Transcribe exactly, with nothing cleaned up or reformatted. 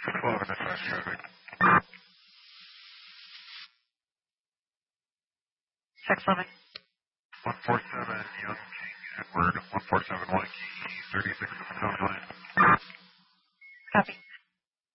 six eleven is fast traffic. six eleven. one four seven Young King Edward, one four seven one Key, thirty-six at the town line.